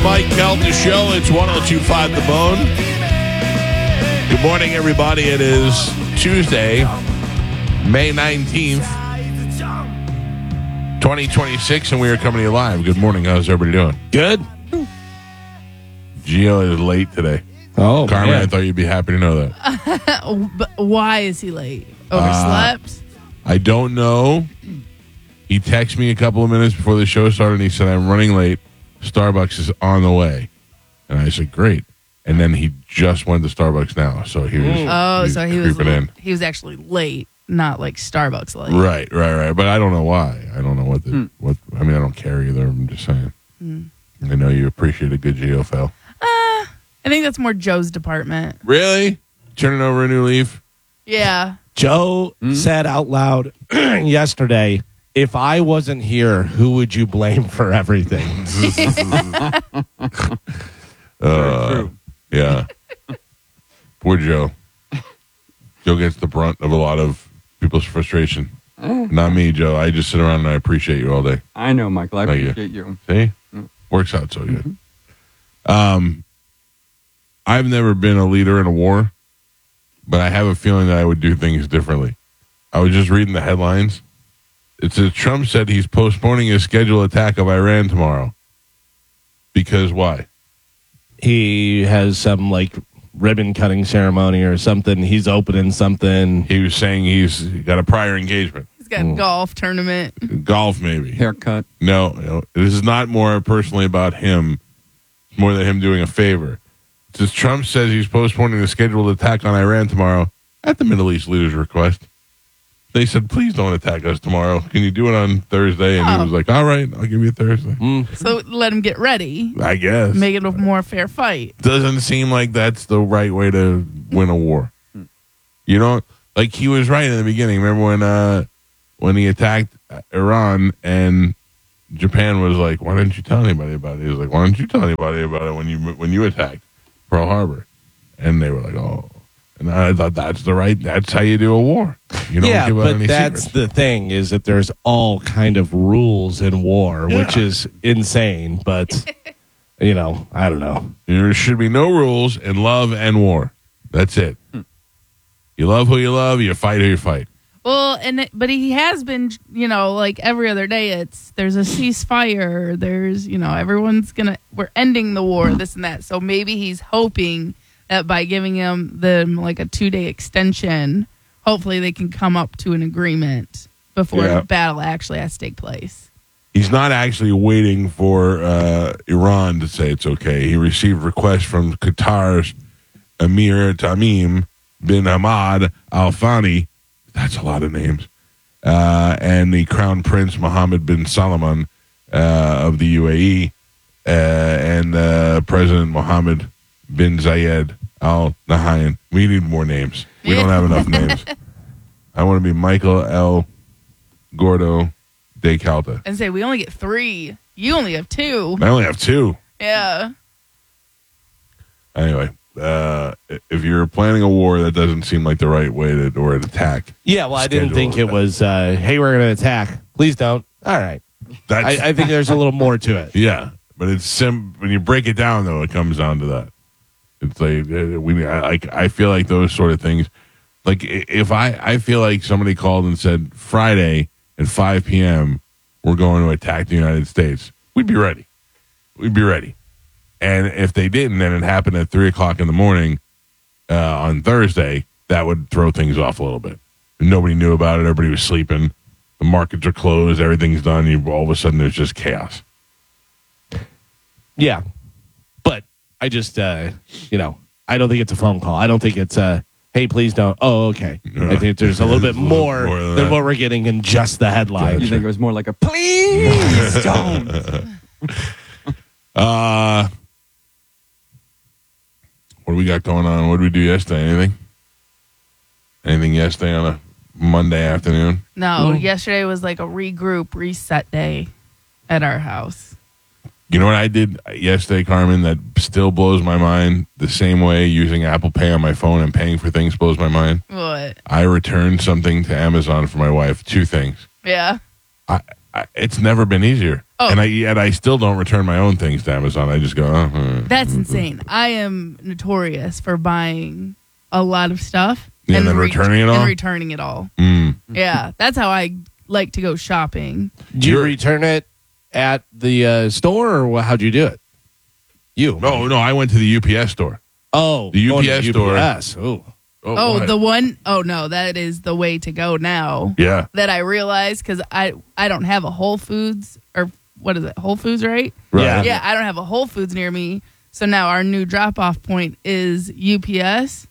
Mike Kelton Show. It's 102.5 The Bone. Good morning, everybody. It is Tuesday, May 19th, 2026, and we are coming to you live. Good morning. How's everybody doing? Good. Gio is late today. Oh, Carmen, man. I thought you'd be happy to know that. But why is he late? Overslept? I don't know. He texted me a couple of minutes before the show started, and he said, I'm running late. Starbucks is on the way. And I said, great. And then he just went to Starbucks now. So he was so he was creeping in. he was actually late, not like Starbucks late. Right. But I don't know why. I don't know what I mean, I don't care either. I'm just saying. I know you appreciate a good Gio fail. I think that's more Joe's department. Really? Turning over a new leaf? Yeah. Joe said out loud yesterday, if I wasn't here, who would you blame for everything? Yeah. Poor Joe. Joe gets the brunt of a lot of people's frustration. Not me, Joe. I just sit around and I appreciate you all day. I know, Michael. I Thank you. appreciate you. See? Works out so good. I've never been a leader in a war, but I have a feeling that I would do things differently. I was just reading the headlines. It says Trump said he's postponing his scheduled attack of Iran tomorrow. Because why? He has some ribbon cutting ceremony or something. He's opening something. He was saying he's got a prior engagement. He's got a golf tournament. Golf, maybe. Haircut. No, this is not more personally about him. It's more than him doing a favor. It says Trump says he's postponing the scheduled attack on Iran tomorrow at the Middle East leader's request. They said, please don't attack us tomorrow. Can you do it on Thursday? And he was like, all right, I'll give you Thursday. So let him get ready. I guess. Make it a more fair fight. Doesn't seem like that's the right way to win a war. You know, like he was right in the beginning. Remember when he attacked Iran and Japan was like, why didn't you tell anybody about it? He was like, why didn't you tell anybody about it when you attacked Pearl Harbor? And they were like, oh. And I thought that's how you do a war. You don't give out any that's secrets. the thing is that there's all kind of rules in war, which is insane. But, I don't know. There should be no rules in love and war. That's it. You love who you love. You fight who you fight. Well, but he has been, like every other day. There's a ceasefire. There's, we're ending the war. This and that. So maybe he's hoping that by giving them like a 2-day extension, hopefully they can come up to an agreement before the battle actually has to take place. He's not actually waiting for Iran to say it's okay. He received requests from Qatar's Emir Tamim bin Hamad Al Thani. That's a lot of names. And the Crown Prince Mohammed bin Salman of the UAE and President Mohammed bin Zayed Al Nahyan. We need more names. We don't have enough names. I want to be Michael L. Gordo de Calda. And say, we only get 3. You only have 2. I only have 2. Yeah. Anyway, if you're planning a war, that doesn't seem like the right way or an attack. Yeah, well, I didn't think it was, hey, we're going to attack. Please don't. All right. I think there's a little more to it. Yeah, but it's when you break it down, though, it comes down to that. It's like I feel like those sort of things. Like if I feel like somebody called and said Friday at 5 p.m. we're going to attack the United States, we'd be ready. We'd be ready. And if they didn't, and it happened at 3 o'clock in the morning on Thursday, that would throw things off a little bit. Nobody knew about it. Everybody was sleeping. The markets are closed. Everything's done. All of a sudden, there's just chaos. Yeah. But I just, I don't think it's a phone call. I don't think it's hey, please don't. Oh, okay. I think there's a little bit more than what we're getting in just the headline. You think it was more like a please don't. What do we got going on? What did we do yesterday? Anything yesterday on a Monday afternoon? No, yesterday was like a regroup, reset day at our house. You know what I did yesterday, Carmen, that still blows my mind? The same way using Apple Pay on my phone and paying for things blows my mind. What? I returned something to Amazon for my wife. 2 things. Yeah. It's never been easier. Oh. And I still don't return my own things to Amazon. I just go, That's insane. I am notorious for buying a lot of stuff Yeah, and then returning it all? And returning it all. Yeah, that's how I like to go shopping. Do you return it at the store, or how'd you do it? You? No, I went to the UPS store. Oh, The going UPS to store. UPS. Oh. Oh, what? the one oh no, that is the way to go now. Yeah. That I realized because I don't have a Whole Foods, or what is it, Whole Foods, right? Yeah. Yeah, I don't have a Whole Foods near me. So now our new drop-off point is UPS.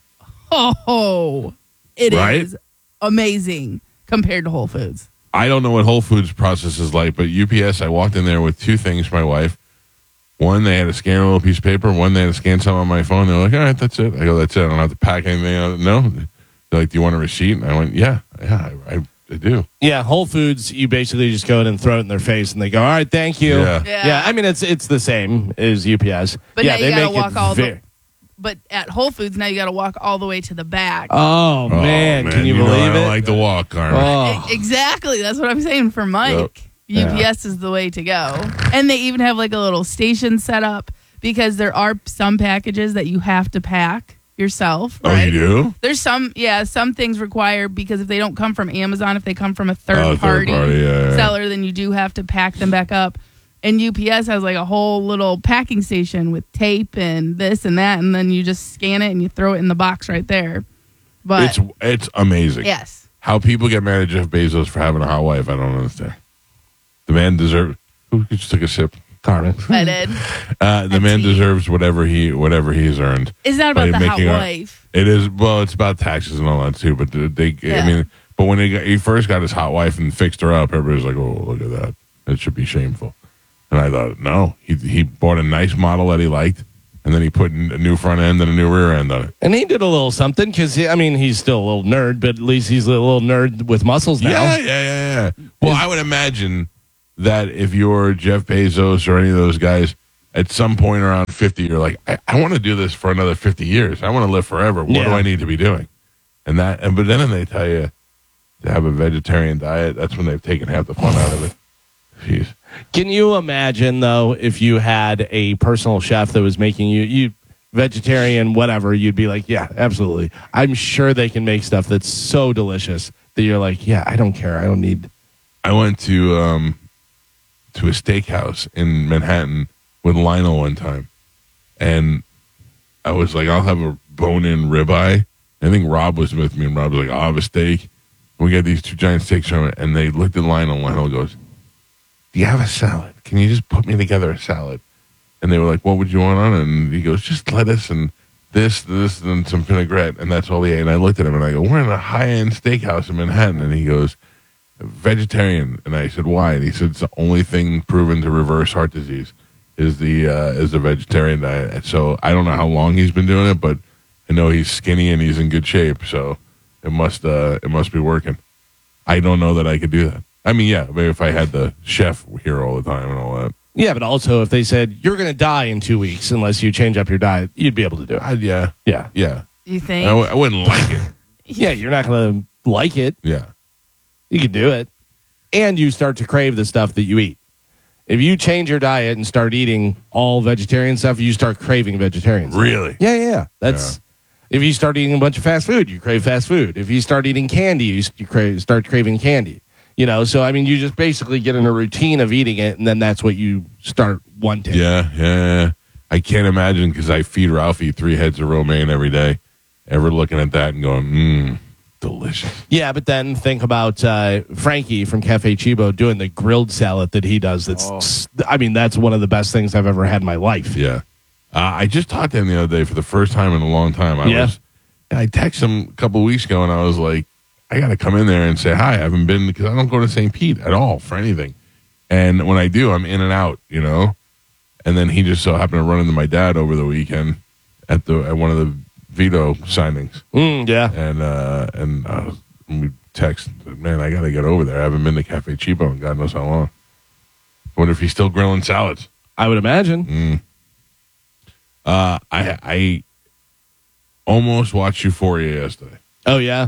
Oh, it is Right? amazing compared to Whole Foods. I don't know what Whole Foods process is like, but UPS, I walked in there with two things for my wife. One, they had to scan a little piece of paper. One, they had to scan something on my phone. They're like, all right, that's it. I go, that's it. I don't have to pack anything out. No. They're like, do you want a receipt? And I went, yeah, I do. Yeah, Whole Foods, you basically just go in and throw it in their face, and they go, all right, thank you. Yeah. Yeah. I mean, it's the same as UPS. But yeah, now you they gotta make walk it all the- very. But at Whole Foods now you got to walk all the way to the back. Oh, man, can you know believe I don't it? like to walk, Carmen. Oh. Exactly. That's what I'm saying for Mike. Yep. UPS is the way to go. And they even have like a little station set up because there are some packages that you have to pack yourself. Oh, Right? you do? There's some things require because if they don't come from Amazon, if they come from a third Oh, party yeah. seller, then you do have to pack them back up. And UPS has like a whole little packing station with tape and this and that, and then you just scan it and you throw it in the box right there. But It's amazing. yes. How people get mad at Jeff Bezos for having a hot wife, I don't understand. The man deserves. Who just took a sip? Carmen. I did. The man deserves whatever he's earned. It's not by about the hot making wife. It is. Well, it's about taxes and all that too. But Yeah. I mean, but when he first got his hot wife and fixed her up, everybody's like, "Oh, look at that! It should be shameful." And I thought, no, he bought a nice model that he liked, and then he put a new front end and a new rear end on it. And he did a little something because, he's still a little nerd, but at least he's a little nerd with muscles now. Yeah. Well, I would imagine that if you're Jeff Bezos or any of those guys, at some point around 50, you're like, I want to do this for another 50 years. I want to live forever. What do I need to be doing? But then they tell you to have a vegetarian diet. That's when they've taken half the fun out of it. Jeez. Can you imagine, though, if you had a personal chef that was making you vegetarian, whatever, you'd be like, yeah, absolutely. I'm sure they can make stuff that's so delicious that you're like, yeah, I don't care. I don't need. I went to a steakhouse in Manhattan with Lionel one time, and I was like, I'll have a bone-in ribeye. I think Rob was with me, and Rob was like, I'll have a steak. We got these two giant steaks from it, and they looked at Lionel, and Lionel goes, do you have a salad? Can you just put me together a salad? And they were like, what would you want on it? And he goes, just lettuce and this, and some vinaigrette, and that's all he ate. And I looked at him, and I go, we're in a high-end steakhouse in Manhattan, and he goes, vegetarian. And I said, why? And he said, it's the only thing proven to reverse heart disease is the vegetarian diet. And so I don't know how long he's been doing it, but I know he's skinny and he's in good shape. So it must be working. I don't know that I could do that. I mean, yeah, maybe if I had the chef here all the time and all that. Yeah, but also if they said, you're going to die in 2 weeks unless you change up your diet, you'd be able to do it. Yeah. Yeah. You think? I wouldn't like it. Yeah, you're not going to like it. Yeah. You can do it. And you start to crave the stuff that you eat. If you change your diet and start eating all vegetarian stuff, you start craving vegetarian stuff. Really? Yeah. That's if you start eating a bunch of fast food, you crave fast food. If you start eating candy, you start craving candy. So I mean, you just basically get in a routine of eating it, and then that's what you start wanting. Yeah. I can't imagine because I feed Ralphie 3 heads of romaine every day. Ever looking at that and going, delicious. Yeah, but then think about Frankie from Cafe Chibo doing the grilled salad that he does. That's one of the best things I've ever had in my life. Yeah. I just talked to him the other day for the first time in a long time. I texted him a couple of weeks ago, and I was like, I got to come in there and say hi. I haven't been because I don't go to St. Pete at all for anything. And when I do, I'm in and out, And then he just so happened to run into my dad over the weekend at one of the Vito signings. Yeah. And we text, man, I got to get over there. I haven't been to Cafe Chibo in God knows how long. I wonder if he's still grilling salads. I would imagine. I almost watched Euphoria yesterday. Oh, yeah.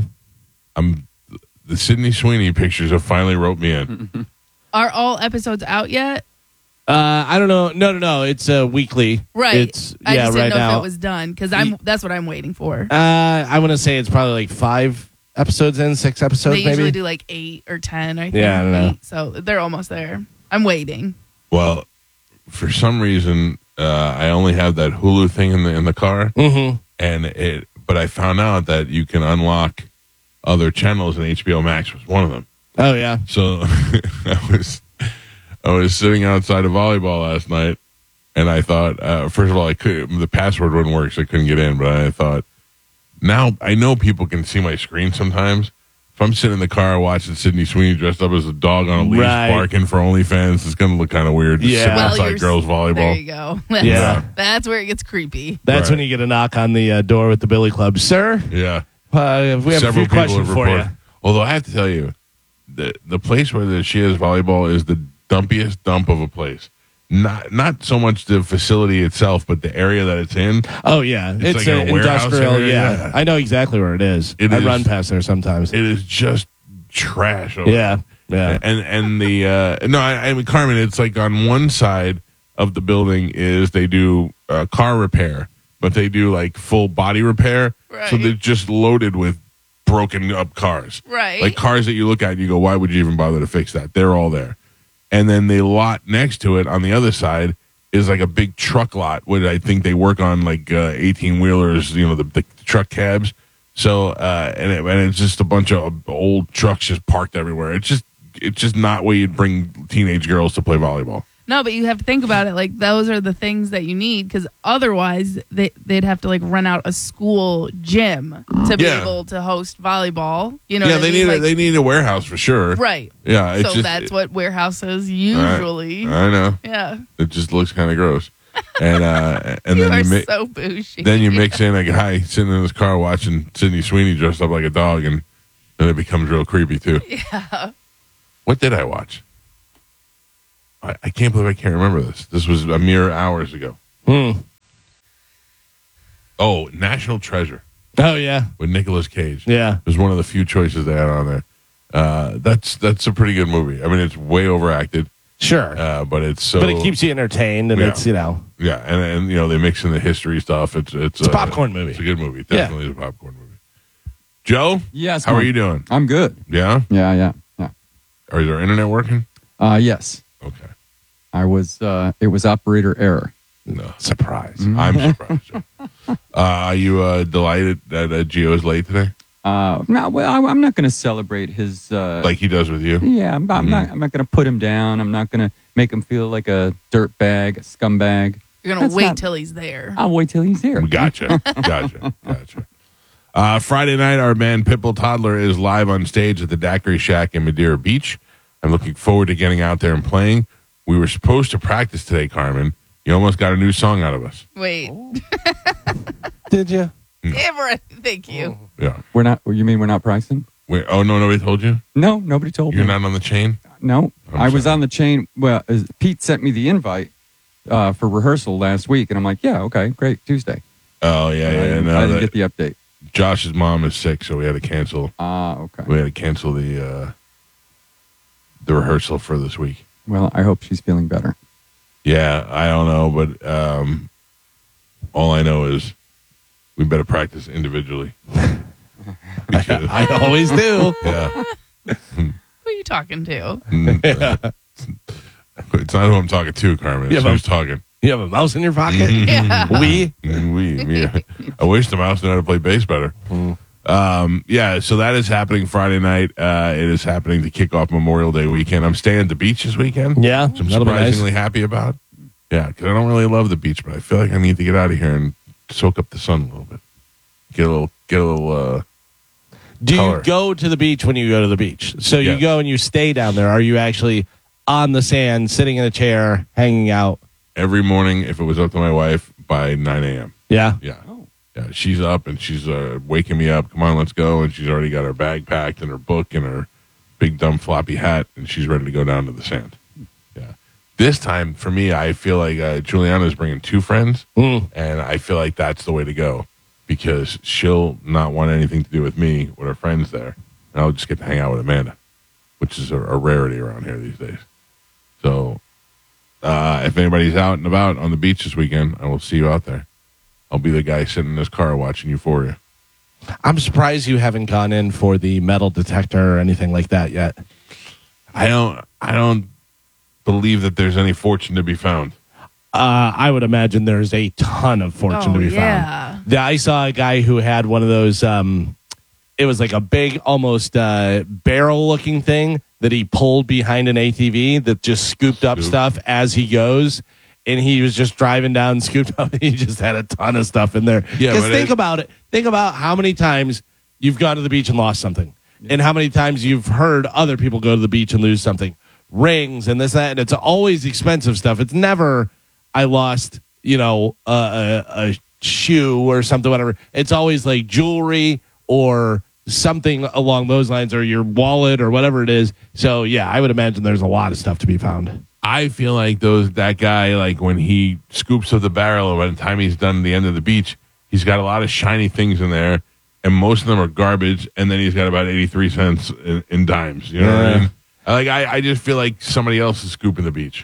The Sydney Sweeney pictures have finally roped me in. Are all episodes out yet? I don't know. No. It's weekly. Right. It's I just didn't right know now. if it was done because that's what I'm waiting for. I want to say it's probably like 5 episodes in, 6 episodes They usually maybe. do like 8 or 10. I think. Yeah, I don't know. 8, so they're almost there. I'm waiting. Well, for some reason, I only have that Hulu thing in the car, Mm-hmm. but I found out that you can unlock other channels, and HBO Max was one of them. Oh yeah. So I was sitting outside of volleyball last night, and I thought, first of all, the password wouldn't work, so I couldn't get in. But I thought, now I know people can see my screen sometimes. If I'm sitting in the car watching Sydney Sweeney dressed up as a dog on a leash Right. barking for OnlyFans, it's going to look kind of weird. Just Yeah. sitting Well, outside girls There volleyball. you go. That's, Yeah. That's where it gets creepy. That's Right. when you get a knock on the door with the Billy Club, sir. Yeah. We have a Several few people questions have for you. reported. Although I have to tell you, the place where she is volleyball is the dumpiest dump of a place. Not so much the facility itself, but the area that it's in. Oh yeah, It's like an a warehouse industrial. area, Yeah. yeah. I know exactly where it is. It I is- run past there sometimes. It is just trash. Over Yeah, yeah. And the no, I mean, Carmen, it's like on one side of the building is they do car repair, but they do like full body repair. So Right. they're just loaded with broken up cars. Right. Like cars that you look at and you go, why would you even bother to fix that? They're all there. And then the lot next to it on the other side is like a big truck lot where I think they work on like 18-wheelers, the truck cabs. So, and it's just a bunch of old trucks just parked everywhere. It's just not where you'd bring teenage girls to play volleyball. No, but you have to think about it. Like those are the things that you need because otherwise they'd have to like rent out a school gym to be Yeah. able to host volleyball. You know? Yeah, what I they mean? need Like, they need a warehouse for sure. right. Yeah, it's So just, that's what warehouses usually. I know. Yeah. It just looks kind of gross. And and You then are you so bougie. then you mix in a guy sitting in his car watching Sydney Sweeney dressed up like a dog, and then it becomes real creepy too. Yeah. What did I watch? I can't believe I can't remember this. This was a mere hours ago. Hmm. Oh, National Treasure Oh yeah, with Nicolas Cage. yeah. It was one of the few choices they had on there. That's a pretty good movie. I mean, it's way overacted, Sure. but it's so. but it keeps you entertained, and Yeah. it's Yeah, and they mix in the history stuff. It's a popcorn movie. It's a good movie. Yeah. Definitely is a popcorn movie. Joe, Yes. how are Mike. you doing? I'm good. Yeah, Yeah. or is our internet working? Yes. Okay, I was. It was operator error. no, Surprise. I'm surprised. Joe. Are you delighted that Gio's late today, No, well, I'm not going to celebrate his. like he does with you? Yeah, I'm not going to put him down. I'm not going to make him feel like a dirtbag, a scumbag. You're gonna That's wait not- till he's there. I'll wait till he's here. Gotcha. Friday night, our band Pitbull Toddler is live on stage at the Daiquiri Shack in Madeira Beach. I'm looking forward to getting out there and playing. We were supposed to practice today, Carmen. You almost got a new song out of us. Wait. Did you? Cameron, thank you. Yeah. We're not. You mean we're not pricing? Wait, oh, no, nobody told you? No, nobody told You're me. not on the chain? No, I'm I was sorry. on the chain. Well, Pete sent me the invite for rehearsal last week, and I'm like, yeah, okay, great, Tuesday. Oh, yeah, I yeah. didn't, No, I didn't get the update. Josh's mom is sick, so we had to cancel. Okay. We had to cancel the rehearsal for this week. Well, I hope she's feeling better. Yeah, I don't know, but all I know is we better practice individually. Because, I always do. yeah. Who are you talking to? It's not who I'm talking to, Carmen. It's Yeah, but- who's talking. You have a mouse in your pocket. Yeah. We. I wish the mouse knew how to play bass better. Yeah, so that is happening Friday night. It is happening to kick off Memorial Day weekend. I'm staying at the beach this weekend. Yeah, which I'm that'll be nice. surprisingly happy about. Yeah, because I don't really love the beach, but I feel like I need to get out of here and soak up the sun a little bit. Get a little. Do color. you go to the beach when you go to the beach? So you Yes. go and you stay down there. Are you actually on the sand, sitting in a chair, hanging out? Every morning, if it was up to my wife, by 9 a.m. Yeah. Yeah. Oh. Yeah, she's up and she's waking me up. Come on, let's go. And she's already got her bag packed and her book and her big dumb floppy hat, and she's ready to go down to the sand. Yeah. This time, for me, I feel like Juliana's bringing 2 friends, Mm. and I feel like that's the way to go because she'll not want anything to do with me with her friends there, and I'll just get to hang out with Amanda, which is a rarity around here these days. So If anybody's out and about on the beach this weekend, I will see you out there. I'll be the guy sitting in this car watching Euphoria. I'm surprised you haven't gone in for the metal detector or anything like that yet. I don't believe that there's any fortune to be found. I would imagine there's a ton of fortune to be found. I saw a guy who had one of those. It was like a big, almost barrel-looking thing that he pulled behind an ATV that just scooped up stuff as he goes. And he was just driving down, scooped up. And he just had a ton of stuff in there. Yeah, because think about it. Think about how many times you've gone to the beach and lost something, and how many times you've heard other people go to the beach and lose something. Rings and this, that, and it's always expensive stuff. It's never I lost, a shoe or something, whatever. It's always like jewelry or something along those lines, or your wallet or whatever it is. So yeah, I would imagine there's a lot of stuff to be found. I feel like that guy, like when he scoops up the barrel, by the time he's done the end of the beach, he's got a lot of shiny things in there, and most of them are garbage. And then he's got about 83 cents in dimes. You know what I mean? I just feel like somebody else is scooping the beach.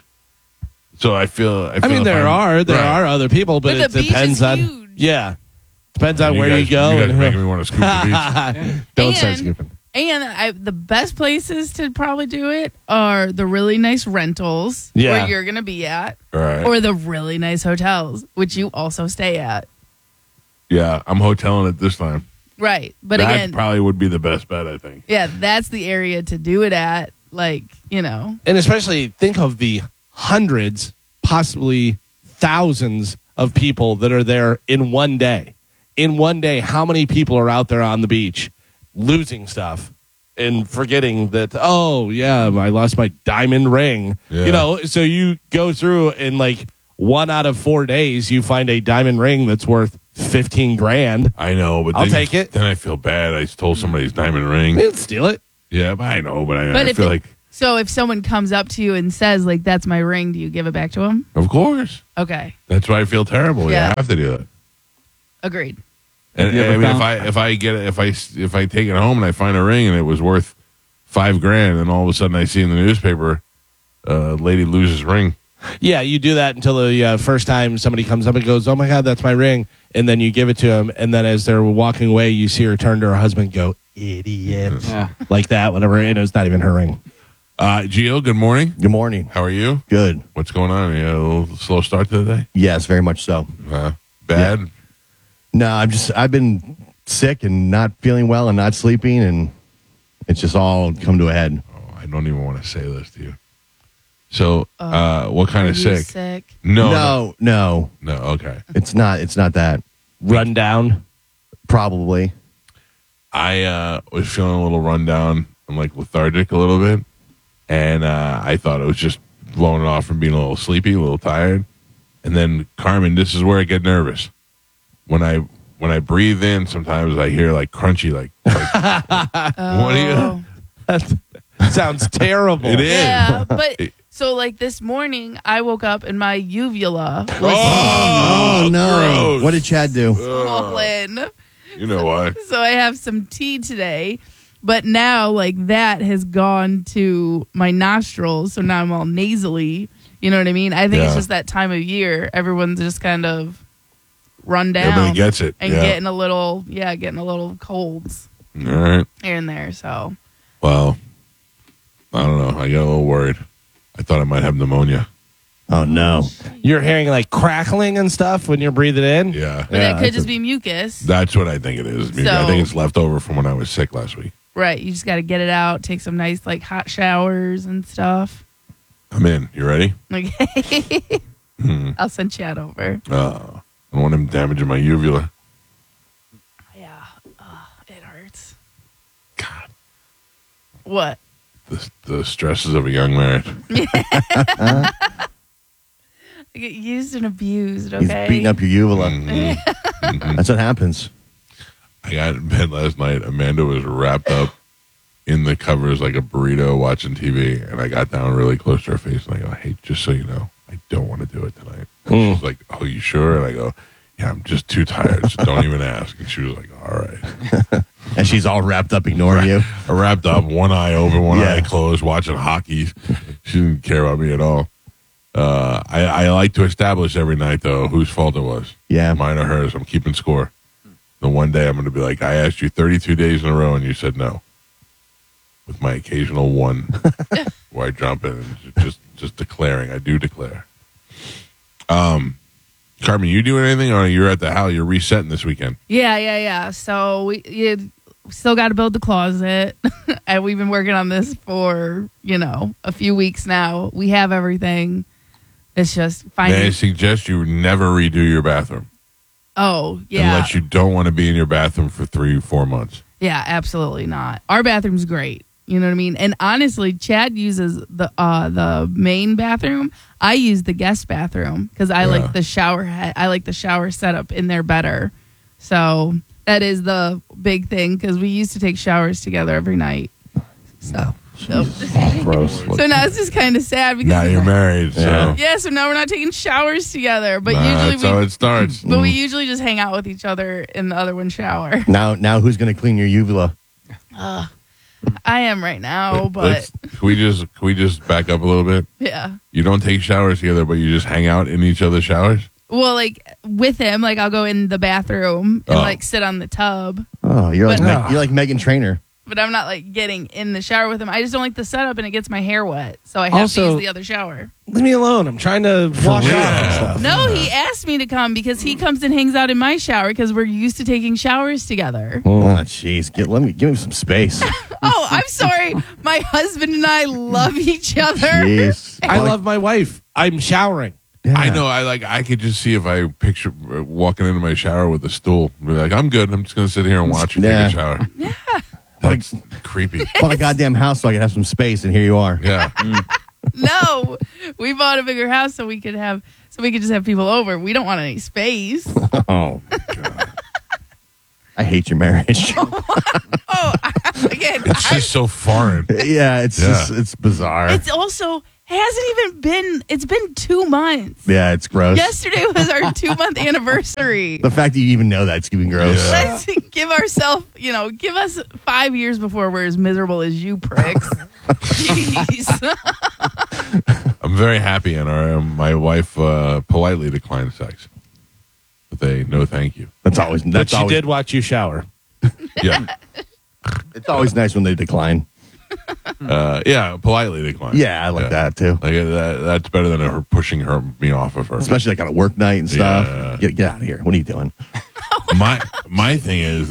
So I mean, there are other people, but it the beach depends is on huge. depends on where you go. You guys making me want to scoop the beach. Don't start scooping. And the best places to probably do it are the really nice rentals where you're going to be at, Right. or the really nice hotels, which you also stay at. Yeah, I'm hoteling it this time. Right. But that again, probably would be the best bet, I think. yeah, that's the area to do it at. And especially think of the hundreds, possibly thousands of people that are there in one day. In one day, how many people are out there on the beach losing stuff and forgetting that, I lost my diamond ring. Yeah. So you go through and 1 out of 4 days, you find a diamond ring that's worth $15,000. I know, but I'll take it. Then I feel bad. I stole somebody's diamond ring. They didn't steal it. Yeah, but I know, but I feel like... So if someone comes up to you and says, that's my ring, do you give it back to them? Of course. Okay. That's why I feel terrible. Yeah. I have to do that. Agreed. And if I take it home and I find a ring and it was worth $5,000, and all of a sudden I see in the newspaper, lady loses ring. Yeah, you do that until the first time somebody comes up and goes, "Oh my God, that's my ring," and then you give it to him, and then as they're walking away, you see her turn to her husband, and go, "Idiot," like that, whatever, and it's not even her ring. Gio, good morning. Good morning. How are you? Good. What's going on? You had a little slow start to the day? Yes, very much so. Bad? Yeah. No, I've been sick and not feeling well and not sleeping, and it's just all come to a head. Oh, I don't even want to say this to you. So, what kind of sick? Sick? No. Okay. It's not that. Run down? Probably. I was feeling a little run down. I'm lethargic a little bit. And I thought it was just blowing it off from being a little sleepy, a little tired. And then, Carmen, this is where I get nervous. When I breathe in, sometimes I hear crunchy, what do you? That sounds terrible. It is. Yeah, but so this morning I woke up and my uvula was Oh, no. gross. What did Chad do? swollen. You know why? So I have some tea today, but now that has gone to my nostrils, so now I'm all nasally. You know what I mean? I think it's just that time of year. Everyone's just kind of run down. Everybody gets it. And getting a little colds All right. here and there. So Well, I don't know. I got a little worried. I thought I might have pneumonia. Oh, no. You're hearing crackling and stuff when you're breathing in? Yeah. but that could just be mucus. That's what I think it is. I think it's left over from when I was sick last week. Right. You just got to get it out, take some nice hot showers and stuff. I'm in. You ready? Okay. I'll send Chad over. I don't want him damaging my uvula. Yeah. It hurts. God. What? The stresses of a young marriage. I get used and abused, okay? He's beating up your uvula. Mhm. That's what happens. I got in bed last night. Amanda was wrapped up in the covers like a burrito watching TV, and I got down really close to her face, and I go, "Hey, just so you know, I don't want to do it tonight." And she's like, "Oh, you sure?" And I go, "Yeah, I'm just too tired, so don't even ask." And she was like, "All right." And she's all wrapped up ignoring you. I wrapped up, one eye open, one Yeah. eye closed, watching hockey. She didn't care about me at all. I like to establish every night, though, whose fault it was. Yeah. Mine or hers. I'm keeping score. The one day I'm going to be like, I asked you 32 days in a row, and you said no. With my occasional one where I jump in and just declaring. I do declare. Carmen, you doing anything, or you're at the house? You're resetting this weekend. Yeah. So we still got to build the closet, and we've been working on this for a few weeks now. We have everything. It's just finding. May I suggest you never redo your bathroom? Oh yeah, Unless you don't want to be in your bathroom for 3-4 months. yeah, absolutely not. Our bathroom's great. You know what I mean? And honestly, Chad uses the main bathroom. I use the guest bathroom because I like the shower head. I like the shower setup in there better. So that is the big thing because we used to take showers together every night. So Gross. so now it's just kind of sad because Now you're married, so yeah. So now we're not taking showers together, but that's usually how it starts. but we usually just hang out with each other in the other one shower. Now who's going to clean your uvula? I am right now, but Can we just back up a little bit? yeah. You don't take showers together, but you just hang out in each other's showers? Well, like with him, like I'll go in the bathroom and like sit on the tub, Oh, you're like But- you're like Megan Trainor. but I'm not like getting in the shower with him. I just don't like the setup and it gets my hair wet, so I have Also- to use the other shower. Leave me alone. I'm trying to wash real. off and stuff. No, he asked me to come because he comes and hangs out in my shower because we're used to taking showers together. Oh, jeez. Give me some space. Oh, I'm sorry. My husband and I love each other. Jeez. I love my wife. I'm showering. Yeah. I know. I could just see if I picture walking into my shower with a stool. Be like, I'm good. I'm just going to sit here and watch you Yeah. take a shower. Yeah. That's creepy. Bought a goddamn house so I could have some space, and here you are. Yeah. No, we bought a bigger house so we could just have people over. We don't want any space. Oh, God. I hate your marriage. Again, It's just so foreign. Yeah, it's bizarre. it's also it's been 2 months. Yeah, it's gross. Yesterday was our 2-month anniversary. The fact that you even know that's even gross. Yeah. Let's give ourselves, give us 5 years before we're as miserable as you pricks. Jeez. I'm very happy, and my wife politely declined sex with a no thank you. That's always But she did watch you shower. Yeah. It's always nice when they decline. Yeah, politely declined. Yeah, I like that too. Like that's better than her pushing me off of her. Especially like on a work night and stuff. Yeah. Get out of here. What are you doing? My thing is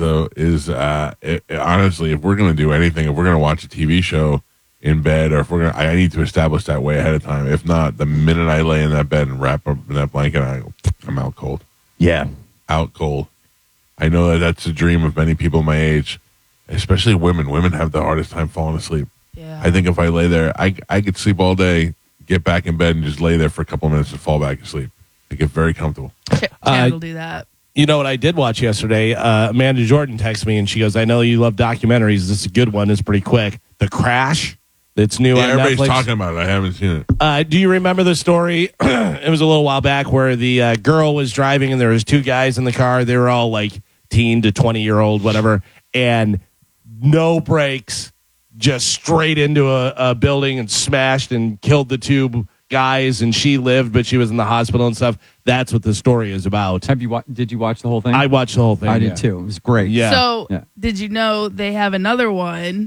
honestly, if we're gonna do anything, if we're gonna watch a TV show in bed, or if I need to establish that way ahead of time. If not, the minute I lay in that bed and wrap up in that blanket, I'm out cold. Yeah. Out cold. I know that's a dream of many people my age, especially women. Women have the hardest time falling asleep. Yeah. I think if I lay there, I could sleep all day, get back in bed, and just lay there for a couple of minutes and fall back asleep. I get very comfortable. Chad will do that. You know what I did watch yesterday? Amanda Jordan texted me and she goes, I know you love documentaries. This is a good one. It's pretty quick. The Crash. That's new on Everybody's Netflix. talking about it. I haven't seen it. Do you remember the story? It was a little while back where the girl was driving and there was 2 guys in the car. They were all like teen to 20-year-old, whatever, and no brakes, just straight into a building and smashed and killed the 2 guys. And she lived, but she was in the hospital and stuff. That's what the story is about. Did you watch the whole thing? I watched the whole thing. I did too. It was great. Yeah. So, Yeah. did you know they have another one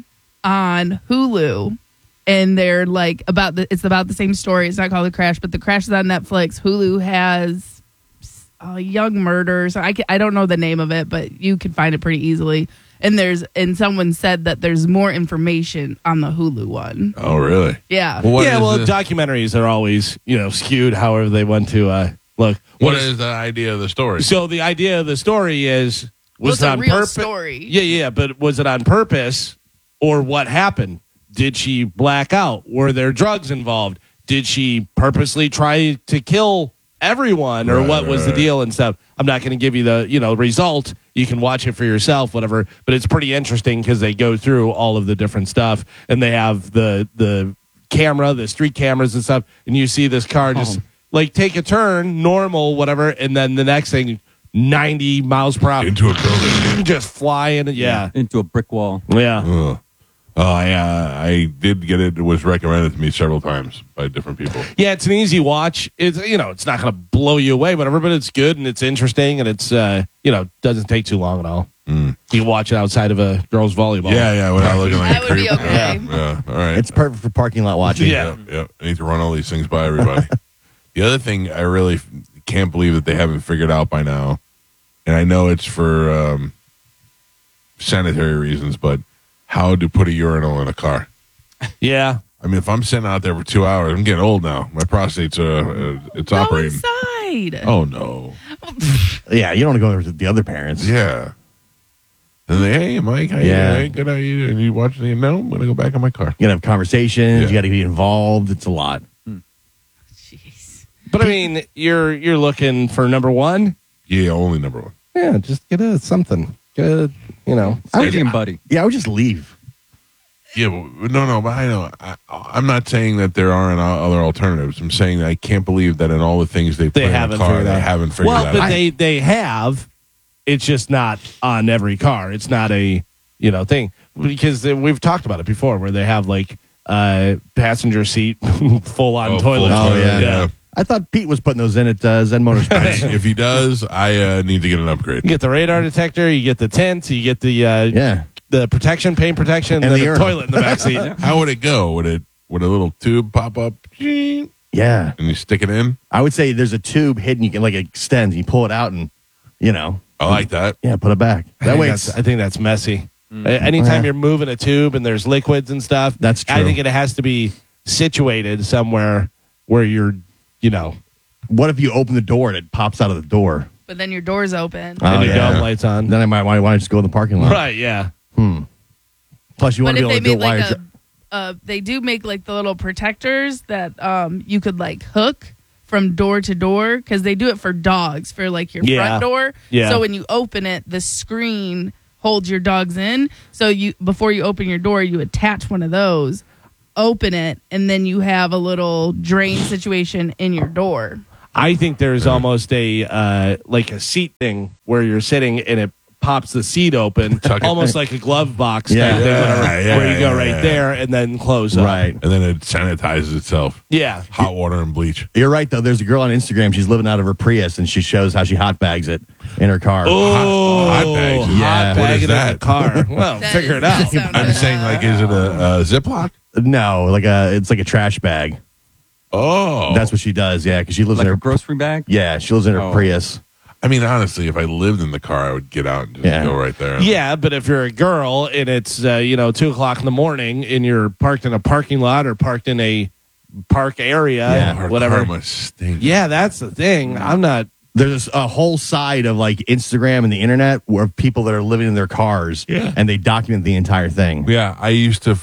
on Hulu? And they're like it's about the same story. It's not called The Crash, but The Crash is on Netflix. Hulu has Young Murders. I don't know the name of it, but you can find it pretty easily. And someone said that there's more information on the Hulu one. Oh, really? Yeah. Well, Yeah, well, is documentaries are always, skewed however they want to look. what is the idea of the story? So the idea of the story is, Well, was it's it a on real purpose? story. Yeah, but was it on purpose or what happened? Did she black out? Were there drugs involved? Did she purposely try to kill everyone, or what was the deal and stuff? I'm not going to give you the result. You can watch it for yourself, whatever. But it's pretty interesting because they go through all of the different stuff, and they have the camera, the street cameras and stuff, and you see this car just like take a turn, normal, whatever, and then the next thing, 90 miles per hour Into a building. just flying. Yeah. Into a brick wall. Yeah. Ugh. I did get it. It was recommended to me several times by different people. Yeah, it's an easy watch. It's it's not going to blow you away, whatever, but it's good and it's interesting and it's doesn't take too long at all. You can watch it outside of a girls' volleyball. Yeah, without looking like That a would be creep. okay. Yeah, all right. It's perfect for parking lot watching. Yeah. Yeah. I need to run all these things by everybody. The other thing I really can't believe that they haven't figured out by now, and I know it's for sanitary reasons, but how to put a urinal in a car. Yeah. I mean, if I'm sitting out there for 2 hours, I'm getting old now. My prostate's it's Go operating. inside. Oh no. Yeah, you don't want to go there with the other parents. Yeah. And they, hey, Mike, how Yeah. you doing? Good, how you doing? You watching the? No, I'm gonna go back in my car. You got to have conversations. Yeah. You got to be involved. It's a lot. Jeez. But I mean, you're looking for number one? Yeah, only number one. Yeah, just get something. Get Stadium buddy. Yeah, I would just leave. Yeah, but no, but I know. I'm not saying that there aren't other alternatives. I'm saying that I can't believe that in all the things they put in haven't the car, figured they out. haven't figured Well, that but out. they have. It's just not on every car. It's not a thing because we've talked about it before, where they have like passenger seat full on Oh, toilet. full toilet, yeah. I thought Pete was putting those in at Zen Motorsports. If he does, I need to get an upgrade. You get the radar detector, you get the tent, you get the Yeah. the protection, paint protection, And and the then the urinal. toilet in the back seat. How would it go? Would a little tube pop up and Yeah. you stick it in? I would say there's a tube hidden. You can like extend. You pull it out and, I like that. yeah, put it back. That way it's. I think that's messy. Anytime Yeah. you're moving a tube and there's liquids and stuff, That's I true. think it has to be situated somewhere where you're, What if you open the door and it pops out of the door? But then your door's open. Oh, and your yeah. dome lights on. Then I might want to just go in the parking lot. Right, yeah. Plus, you want But to be if able they to do made it while like you're. they do make like the little protectors that you could like hook from door to door because they do it for dogs for like your Yeah. front door. Yeah. So when you open it, the screen holds your dogs in. So before you open your door, you attach one of those, open it, and then you have a little drain situation in your door. I think there's almost a like a seat thing where you're sitting and it pops the seat open, Tuck it. almost like a glove box Yeah. type thing, whatever, Yeah, where you go right yeah. there and then close up. Right. And then it sanitizes itself. Yeah. Hot water and bleach. You're right, though. There's a girl on Instagram. She's living out of her Prius, and she shows how she hot bags it in her car. Oh, hot bags. Yeah. hot What bag is it in that? the car. Well, That figure is- it that out. sounds I'm good. saying, like, is it a Ziploc? No, it's like a trash bag. Oh. That's what she does. Yeah, because she lives Like in a her. grocery bag? Yeah, she lives in her Oh. Prius. I mean, honestly, if I lived in the car, I would get out and just Yeah. go right there. Yeah, but if you're a girl and it's 2:00 in the morning and you're parked in a parking lot or parked in a park area, Yeah. Our whatever. car must stink. Yeah, that's the thing. I'm not. There's a whole side of like Instagram and the internet where people that are living in their cars, Yeah. and they document the entire thing. Yeah, I used to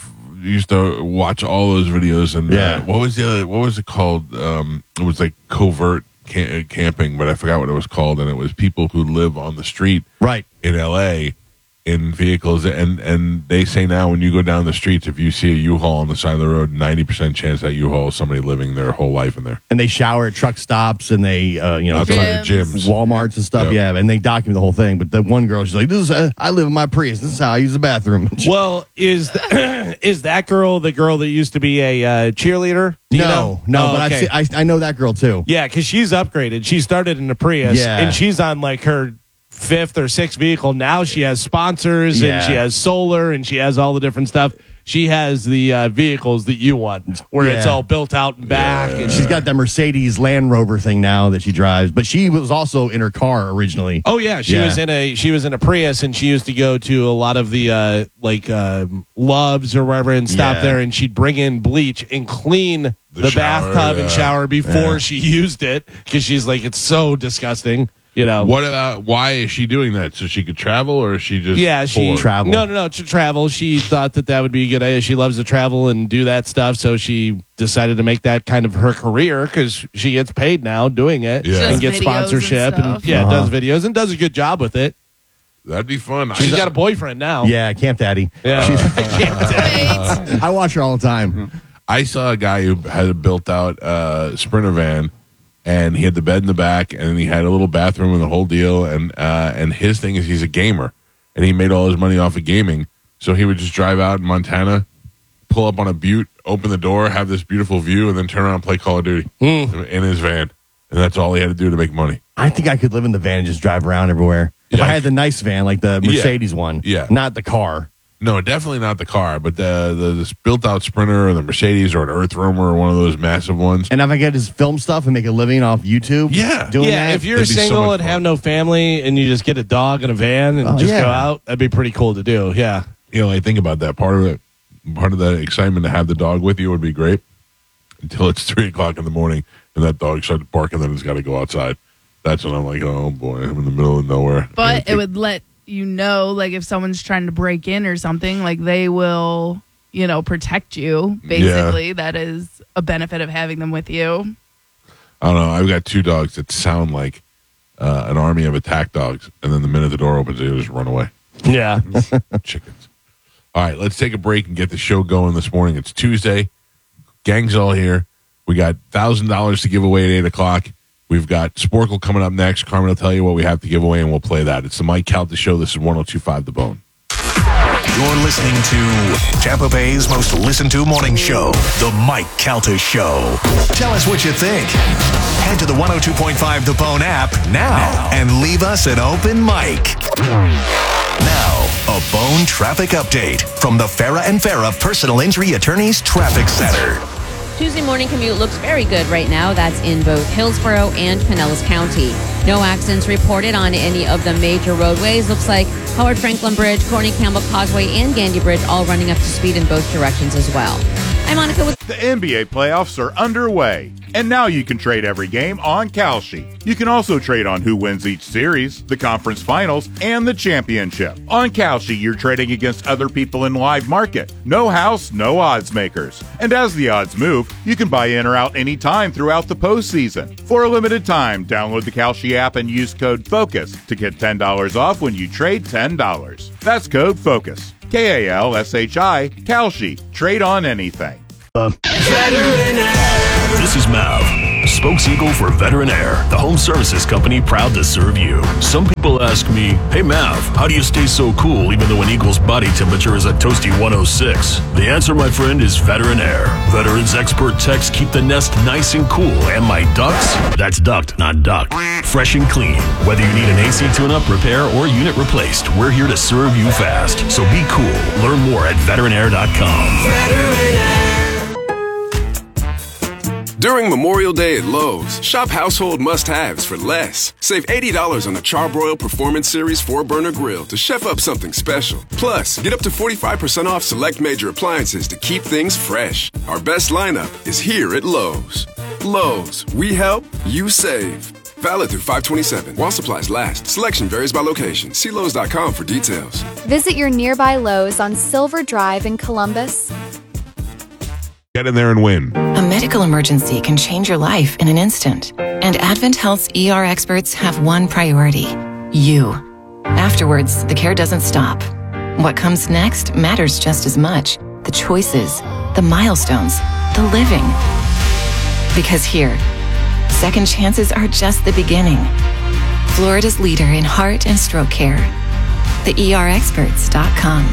watch all those videos, and Yeah. what was it called? It was like covert camping, but I forgot what it was called, and it was people who live on the street Right. in LA in vehicles, and they say now when you go down the streets, if you see a U-Haul on the side of the road, 90% chance that U-Haul is somebody living their whole life in there. And they shower at truck stops and they, Outside of Gyms. gyms. Walmarts and stuff. Yeah. Yeah, and they document the whole thing. But the one girl, she's like, "This is I live in my Prius. This is how I use the bathroom." Well, is that girl the girl that used to be a cheerleader? Do you know? no, Oh, but okay. I know that girl too. Yeah, because she's upgraded. She started in a Prius, Yeah. and she's on like her 5th or 6th vehicle. Now she has sponsors, Yeah. and she has solar, and she has all the different stuff. She has the vehicles that you want, where it's Yeah. all built out and back. And She's got that Mercedes Land Rover thing now that she drives, but she was also in her car originally. oh yeah, she was in a Prius, and she used to go to a lot of the Loves or wherever and stop Yeah. there, and she'd bring in bleach and clean the shower, bathtub and yeah. shower before she used it because she's like, it's so disgusting. What about why is she doing that? So she could travel, or is she just Yeah, she bored? Travel. No, to travel. She thought that would be a good idea. She loves to travel and do that stuff, so she decided to make that kind of her career because she gets paid now doing it Yeah. and Does gets videos sponsorship and and, stuff. does videos and does a good job with it. That'd be fun. She's got a boyfriend now. Yeah, Camp Daddy. Yeah. Wait. I watch her all the time. I saw a guy who had a built out Sprinter van, and he had the bed in the back, and he had a little bathroom and the whole deal. And his thing is he's a gamer, and he made all his money off of gaming. So he would just drive out in Montana, pull up on a butte, open the door, have this beautiful view, and then turn around and play Call of Duty in his van. And that's all he had to do to make money. I think I could live in the van and just drive around everywhere. If I had the nice van, like the Mercedes one. Yeah. Not the car. No, definitely not the car, but this built-out Sprinter or the Mercedes or an Earth Roamer or one of those massive ones. And if I get his film stuff and make a living off YouTube, doing that, if you're that'd be so single much and fun. have no family and you just get a dog and a van and just go out, that'd be pretty cool to do. Yeah. I think about that. Part of the excitement to have the dog with you would be great until it's 3 o'clock in the morning and that dog starts barking, then it's got to go outside. That's when I'm like, oh boy, I'm in the middle of nowhere. But it would let you know, like if someone's trying to break in or something, like they will, protect you. Basically, that is a benefit of having them with you. I don't know. I've got 2 dogs that sound like an army of attack dogs, and then the minute the door opens, they just run away. Yeah. Chickens. All right, let's take a break and get the show going this morning. It's Tuesday. Gang's all here. We got $1,000 to give away at 8 o'clock. We've got Sporkle coming up next. Carmen will tell you what we have to give away, and we'll play that. It's the Mike Calta Show. This is 102.5 The Bone. You're listening to Tampa Bay's most listened to morning show, The Mike Calta Show. Tell us what you think. Head to the 102.5 The Bone app now and leave us an open mic. Now, a Bone traffic update from the Farah and Farah Personal Injury Attorneys Traffic Center. Tuesday morning commute looks very good right now. That's in both Hillsborough and Pinellas County. No accidents reported on any of the major roadways. Looks like Howard Franklin Bridge, Courtney Campbell Causeway, and Gandy Bridge all running up to speed in both directions as well. I'm Monica with The NBA playoffs are underway, and now you can trade every game on Kalshi. You can also trade on who wins each series, the conference finals, and the championship. On Kalshi, you're trading against other people in live market. No house, no odds makers. And as the odds move, you can buy in or out anytime throughout the postseason. For a limited time, download the Kalshi app and use code FOCUS to get $10 off when you trade $10. That's code FOCUS. Kalshi, Kalshi. Trade on anything. This is Mav, spokes-eagle for Veteran Air, the home services company proud to serve you. Some people ask me, hey Mav, how do you stay so cool even though an eagle's body temperature is a toasty 106? The answer, my friend, is Veteran Air. Veterans expert techs keep the nest nice and cool, and my ducts, that's duct, not duck, fresh and clean. Whether you need an AC tune-up, repair, or unit replaced, we're here to serve you fast. So be cool. Learn more at veteranair.com. Veteran Air. During Memorial Day at Lowe's, shop household must-haves for less. Save $80 on a Charbroil Performance Series 4-burner grill to chef up something special. Plus, get up to 45% off select major appliances to keep things fresh. Our best lineup is here at Lowe's. Lowe's, we help, you save. Valid through 5/27. While supplies last. Selection varies by location. See Lowe's.com for details. Visit your nearby Lowe's on Silver Drive in Columbus. Get in there and win. A medical emergency can change your life in an instant. And Advent Health's ER experts have one priority: you. Afterwards, the care doesn't stop. What comes next matters just as much. The choices, the milestones, the living. Because here, second chances are just the beginning. Florida's leader in heart and stroke care. TheERexperts.com.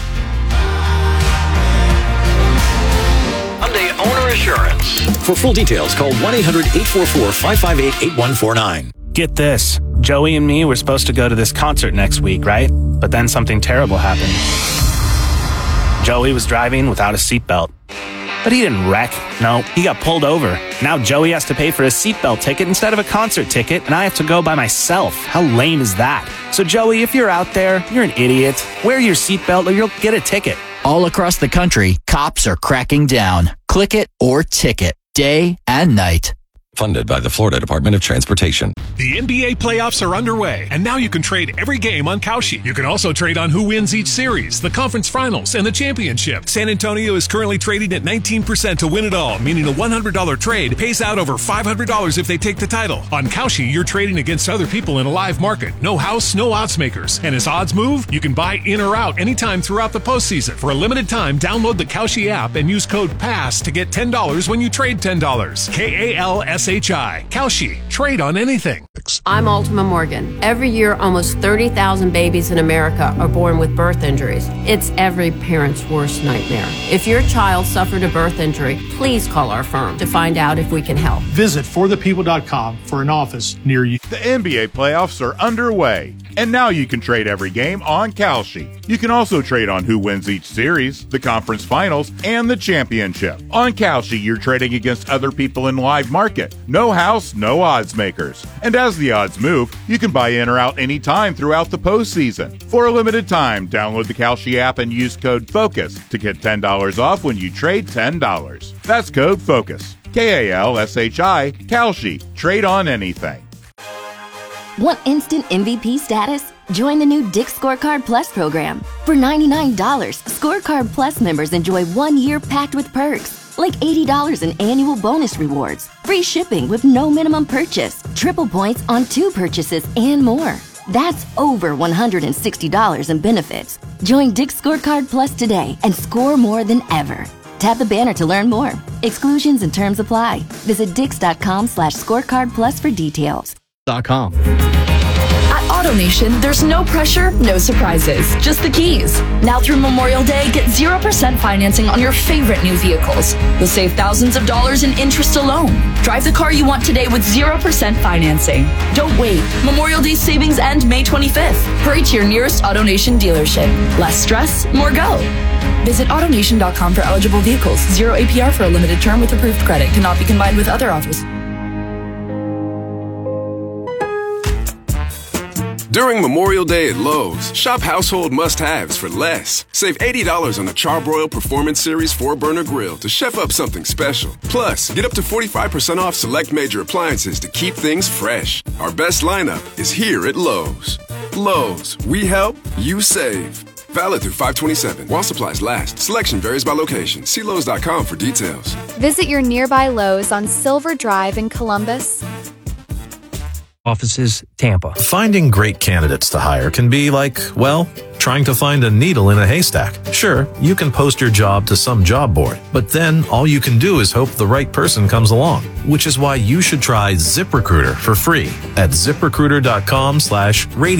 Hyundai Owner Assurance. For full details, call 1-800-844-558-8149. Get this. Joey and me were supposed to go to this concert next week, right? But then something terrible happened. Joey was driving without a seatbelt. But he didn't wreck. No, he got pulled over. Now Joey has to pay for a seatbelt ticket instead of a concert ticket, and I have to go by myself. How lame is that? So Joey, if you're out there, you're an idiot. Wear your seatbelt or you'll get a ticket. All across the country, cops are cracking down. Click it or ticket, day and night. Funded by the Florida Department of Transportation. The NBA playoffs are underway, and now you can trade every game on Kalshi. You can also trade on who wins each series, the conference finals, and the championship. San Antonio is currently trading at 19% to win it all, meaning a $100 trade pays out over $500 if they take the title. On Kalshi, you're trading against other people in a live market. No house, no odds makers. And as odds move, you can buy in or out anytime throughout the postseason. For a limited time, download the Kalshi app and use code PASS to get $10 when you trade $10. KALSHI. Kalshi. Trade on anything. topics. I'm Ultima Morgan. Every year, almost 30,000 babies in America are born with birth injuries. It's every parent's worst nightmare. If your child suffered a birth injury, please call our firm to find out if we can help. Visit forthepeople.com for an office near you. The NBA playoffs are underway, and now you can trade every game on Kalshi. You can also trade on who wins each series, the conference finals, and the championship. On Kalshi, you're trading against other people in live market. No house, no odds makers. And as the odds move, you can buy in or out anytime throughout the postseason. For a limited time, download the Kalshi app and use code FOCUS to get $10 off when you trade $10. That's code FOCUS. Kalshi, Kalshi. Trade on anything. Want instant MVP status? Join the new Dick's Scorecard Plus program. For $99, Scorecard Plus members enjoy 1 year packed with perks, like $80 in annual bonus rewards, free shipping with no minimum purchase, triple points on 2 purchases, and more. That's over $160 in benefits. Join Dick's Scorecard Plus today and score more than ever. Tap the banner to learn more. Exclusions and terms apply. Visit dix.com/scorecard plus for details. At AutoNation, there's no pressure, no surprises, just the keys. Now through Memorial Day, get 0% financing on your favorite new vehicles. You'll save thousands of dollars in interest alone. Drive the car you want today with 0% financing. Don't wait. Memorial Day savings end May 25th. Hurry to your nearest AutoNation dealership. Less stress, more go. Visit AutoNation.com for eligible vehicles. 0 APR for a limited term with approved credit. Cannot be combined with other offers. During Memorial Day at Lowe's, shop household must-haves for less. Save $80 on a Charbroil Performance Series 4-burner grill to chef up something special. Plus, get up to 45% off select major appliances to keep things fresh. Our best lineup is here at Lowe's. Lowe's, we help, you save. Valid through 5/27 while supplies last. Selection varies by location. See Lowe's.com for details. Visit your nearby Lowe's on Silver Drive in Columbus. Offices, Tampa. Finding great candidates to hire can be like, well, trying to find a needle in a haystack. Sure, you can post your job to some job board, but then all you can do is hope the right person comes along, which is why you should try ZipRecruiter for free at ziprecruiter.com/radio.